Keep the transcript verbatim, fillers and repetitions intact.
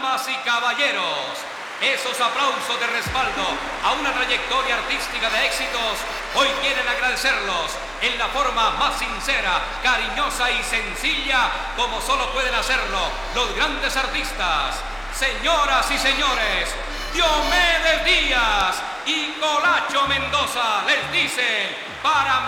Damas y caballeros, esos aplausos de respaldo a una trayectoria artística de éxitos, hoy quieren agradecerlos en la forma más sincera, cariñosa y sencilla como solo pueden hacerlo los grandes artistas. Señoras y señores, Diomedes Díaz y Colacho Mendoza les dicen para